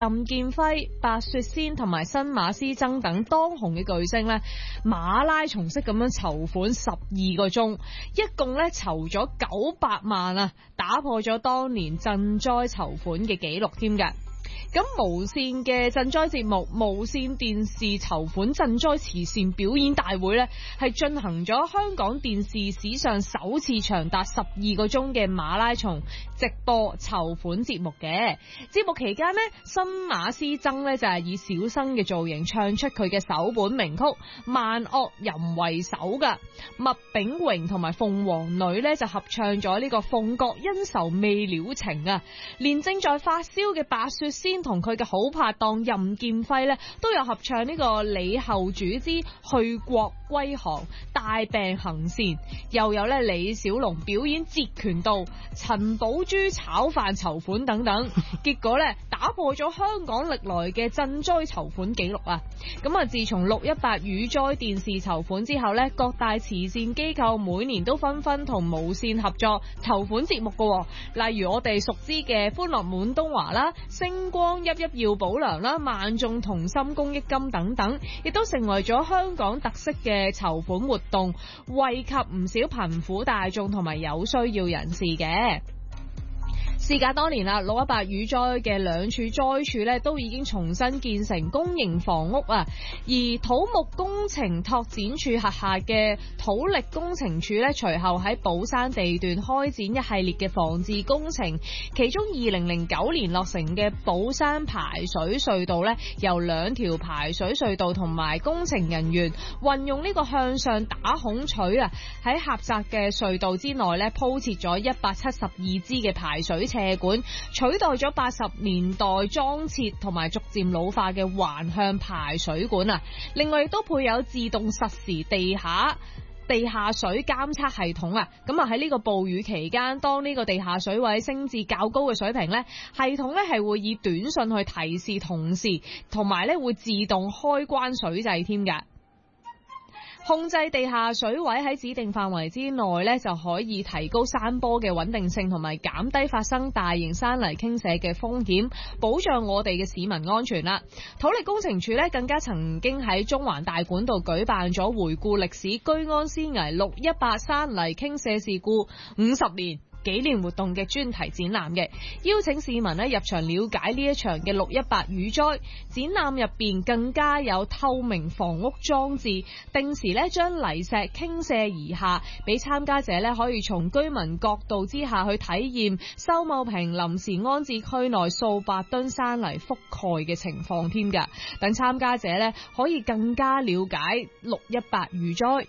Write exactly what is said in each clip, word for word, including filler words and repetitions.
任劍輝、白雪仙同埋新馬師曾等當紅嘅巨星咧，馬拉松式咁樣籌款十二個鐘，一共咧籌咗九百萬啊，打破咗當年賑災籌款嘅紀錄添㗎。咁無線嘅賑災節目無線電視籌款賑災慈善表演大會呢，係進行咗香港電視史上首次長達十二個鐘嘅馬拉松直播籌款節目嘅。節目期間呢，新馬師曾呢就係以小生嘅造型唱出佢嘅首本名曲《萬惡淫為首》噶，麥炳榮同埋鳳凰女呢就合唱咗呢個《鳳閣恩仇未了情》啊，連正在發燒嘅白雪仙同佢嘅好拍檔任劍輝咧，都有合唱呢個李後主之去國歸降、大病行善，又有咧李小龍表演截拳道、陳寶珠炒飯籌款等等，結果咧打破咗香港歷來嘅賑災籌款紀錄啊！咁啊，自從六一八雨災電視籌款之後咧，各大慈善機構每年都紛紛同無線合作籌款節目噶，例如我哋熟知嘅歡樂滿東華啦、星光熠熠耀保良啦、萬眾同心公益金等等，亦都成為咗香港特色嘅籌款活動，惠及唔少貧苦大眾同埋有需要人士嘅。事隔多年啦，六一八雨災嘅兩處災處咧都已經重新建成公營房屋啊，而土木工程拓展處轄下嘅土力工程處咧，隨後喺寶山地段開展一系列嘅防治工程，其中二零零九年落成嘅寶山排水隧道咧，由兩條排水隧道同埋工程人員運用呢個向上打孔取啊，喺狹窄嘅隧道之內咧鋪設咗一百七十二支嘅排水斜管，取代咗八十年代裝設同埋逐漸老化嘅橫向排水管啊！另外亦都配有自動實時地下地下水監測系統啊！咁啊喺呢個暴雨期間，當呢個地下水位升至較高嘅水平呢，系統呢係會以短信去提示同事，同埋呢會自動開關水掣添㗎。控制地下水位喺指定範圍之內咧，就可以提高山坡嘅穩定性，同埋減低發生大型山泥傾瀉嘅風險，保障我哋嘅市民安全啦。土力工程處咧更加曾經喺中環大館度舉辦咗回顧歷史居安思危六一八山泥傾瀉事故五十年紀念活動嘅專題展覽嘅，邀請市民咧入場了解呢一場嘅六一八雨災。展覽入邊更加有透明房屋裝置，定時咧將泥石傾瀉而下，俾參加者咧可以從居民角度之下去體驗秀茂坪臨時安置區內數百噸山泥覆蓋嘅情況添㗎，等參加者咧可以更加了解六一八雨災。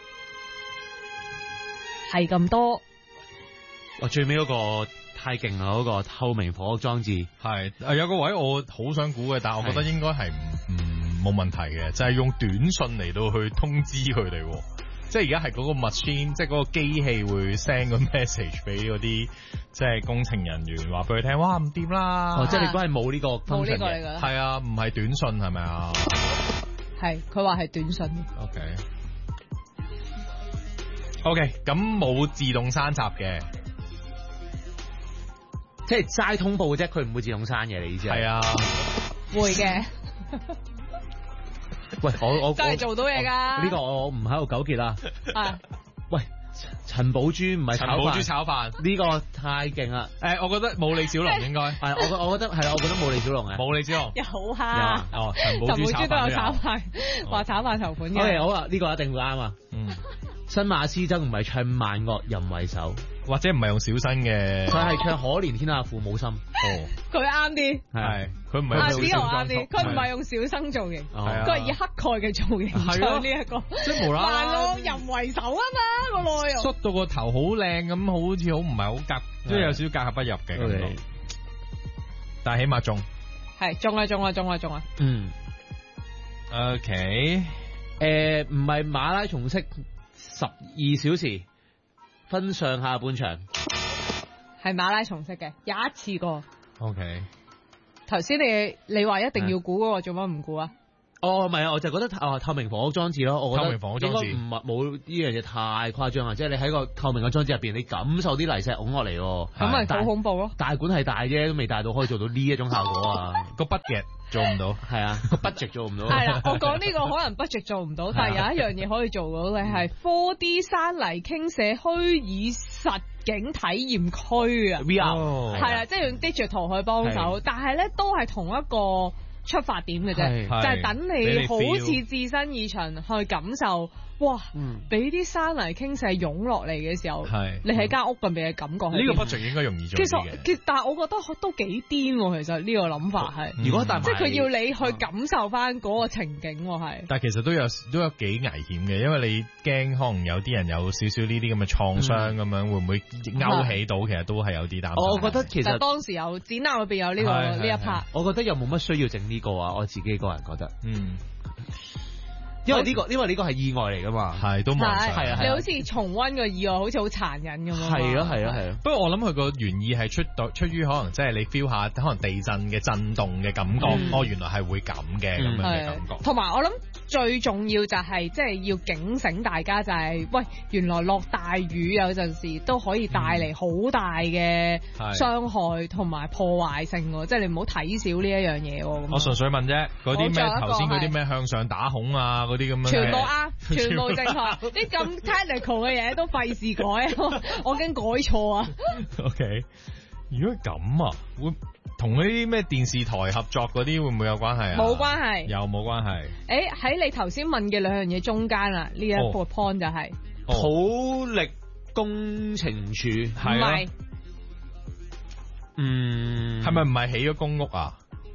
係咁多。 哇！最尾嗰個太勁啦，嗰、嗰個透明房屋裝置係誒有個位我好想估嘅，但係我覺得應該係唔唔冇問題嘅，就係、係、用短信嚟到去通知佢哋，即係而家係嗰個 machine， 即係嗰個機器會 send 個 message 俾嗰啲即係工程人員，話俾佢聽，哇唔掂啦！ 哦，即係你都係冇呢個冇呢個嚟㗎， 係啊，唔係短信係咪啊？ 係佢話係短信。 OK OK， 咁冇自動閂閘嘅。 即係齋通報啫，佢唔會自動刪嘅，你意思係？ 係啊， 會嘅。 喂，我我真係做到嘢㗎。 呢個我唔喺度糾結啦。 啊， 喂，陳寶珠唔係陳寶珠炒飯， 呢個太勁啦。 誒，我覺得冇李小龍應該。 係，我我覺得係啦，我覺得冇李小龍嘅。 冇李小龍。 有嚇。 哦，陳寶珠炒飯都有炒飯，話炒飯籌款嘅。 OK，好啊，呢個一定會啱啊。 嗯。 新馬師曾唔係唱萬惡淫為首， 或者唔係用小生嘅， 佢係唱可憐天下父母心。哦， 佢啱啲， 係佢唔係啱啲，我啱啲，佢唔係用小生造型，佢係以乞丐嘅造型唱呢一個， 即係無啦啦萬惡淫為首啊嘛個內容， 縮到個頭好靚咁，好似好唔係好夾，即係有少少格格不入嘅感覺，但係起碼中， 係中啊中啊中啊中啊， 嗯 ，OK， 誒唔係馬拉松式。十二小時分上下半場， 係馬拉松式嘅，有一次過。 OK， 頭先你你話一定要估嗰個，做乜唔估啊？ 哦，唔係啊，我就覺得啊，透明房屋裝置咯，我覺得透明房屋裝置應該唔係冇呢樣嘢太誇張啊，即係你喺個透明嘅裝置入邊，你感受啲泥石拱落嚟喎， 咁咪好恐怖咯。 大管係大啫，都未大到可以做到呢一種效果啊。 個 budget 做唔到， 係啊，個 budget 做唔到。 係啦，我講呢個可能 budget 做唔到，但係有一樣嘢可以做到嘅係 four D 山泥傾瀉虛擬實景體驗區啊 V R 係啦，即係用 digital 去幫手，但係咧都係同一個出發點嘅啫，就係等你好似置身異場去感受，哇！俾啲山泥傾瀉湧落嚟嘅時候，你喺間屋入邊嘅感覺係呢個 budget 應該容易做啲嘅。 其實，但係我覺得都幾癲喎。其實呢個諗法係， 如果但即係佢要你去感受翻嗰個情景喎，係。 但係其實都有都有幾危險嘅，因為你驚可能有啲人有少少呢啲咁嘅創傷咁樣，會唔會勾起到？其實都係有啲擔心。 我覺得其實當時有展覽裏邊有呢個呢一 part， 我覺得又冇乜需要整呢個啊，我自己個人覺得， 嗯。 因為呢個因為呢個係意外嚟噶嘛， 係都冇錯， 係啊，你好似重溫個意外，好似好殘忍咁樣。 係咯係咯係咯。不過我諗佢個原意係出到出於可能即係你 feel 下可能地震嘅震動嘅感覺，哦原來係會咁嘅咁樣嘅感覺。 同埋我諗最重要就係即係要警醒大家，就係喂原來落大雨有陣時都可以帶嚟好大嘅傷害同埋破壞性喎，即係你唔好睇少呢一樣嘢喎。 我純粹問啫，嗰啲咩頭先嗰啲咩向上打孔啊嗰啲咁樣， 全部啱，全部正確，啲咁 technical 嘅嘢都費事改，我驚改錯啊。 OK， 如果咁啊，會同呢啲咩電視台合作嗰啲會唔會有關係啊？ 冇關係， 有冇關係？ 誒喺你頭先問嘅兩樣嘢中間啊，呢一個 point 就係土力工程處， 唔係， 嗯， 係咪唔係起咗公屋啊？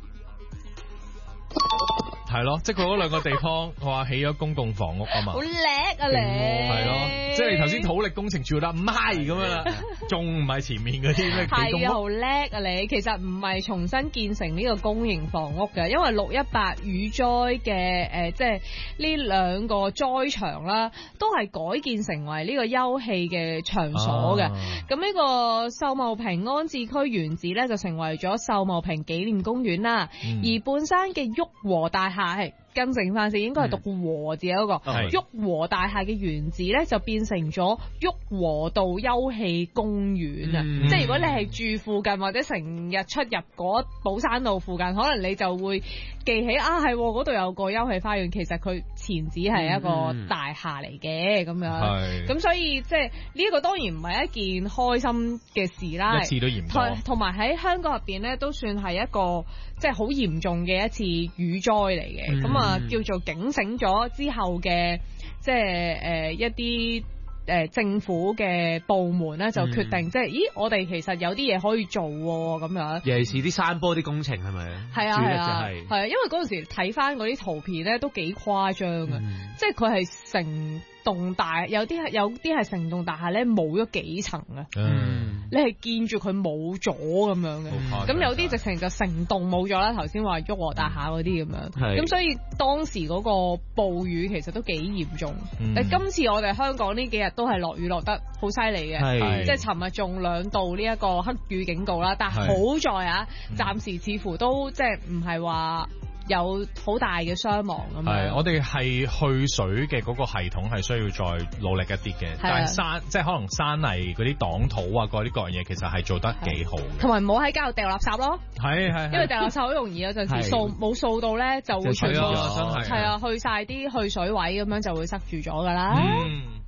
係咯，即係佢嗰兩個地方，我話起咗公共房屋啊嘛。 好叻啊你！ 係咯，即係你頭先土力工程處啦，唔係咁樣啦，仲唔係前面嗰啲咩起公屋？ 係啊，好叻啊你！其實唔係重新建成呢個公營房屋嘅，因為六一八雨災嘅誒，即係呢兩個災場啦，都係改建成為呢個休憩嘅場所嘅。咁呢、啊、個秀茂坪安置區原址咧，就成為咗秀茂坪紀念公園啦。嗯、而半山嘅旭和大廈係更正翻先，應該係讀和字嗰、那個旭、嗯、和大廈嘅原址咧，就變成咗旭和道休憩公園啊！嗯、即係如果你係住附近或者成日出入嗰寶山道附近，可能你就會記起啊，係嗰度有個休憩花園，其實佢前址係一個大廈嚟嘅咁樣。咁、嗯、所以即係呢一個當然唔係一件開心嘅事啦， 一次都嫌多。 同埋喺香港入邊咧，都算係一個即係好嚴重嘅一次雨災嚟嘅。咁、嗯、啊，叫做警醒咗之後嘅即係誒、呃、一啲。誒政府嘅部門咧就決定，即係、嗯、咦，我哋其實有啲嘢可以做咁樣。尤其是啲山坡啲工程係咪？係啊係啊，係啊，因為嗰陣時睇翻嗰啲圖片咧都幾誇張啊，嗯、即係佢係成棟大，有啲係有啲係成棟大廈咧冇咗幾層啊。嗯，你係見住佢冇咗咁樣嘅。咁有啲直情就成棟冇咗啦。頭先話旭和大廈嗰啲咁樣。係。咁所以當時嗰個暴雨其實都幾嚴重。嗯、但今次我哋香港呢幾日都係落雨落得好犀利嘅，即係尋日仲兩度呢一個黑雨警告啦。但係好在啊，暫時似乎都即係唔係話有好大嘅傷亡咁樣。係，我哋係去水嘅嗰個系統係需要再努力一啲嘅，但係山即係可能山泥嗰啲擋土啊，嗰啲各樣嘢其實係做得幾好嘅。同埋唔好喺街度掉垃圾咯，係係，因為掉垃圾好容易有陣時掃冇掃到咧就會全部係啊去晒啲去水位咁樣就會塞住咗㗎啦。嗯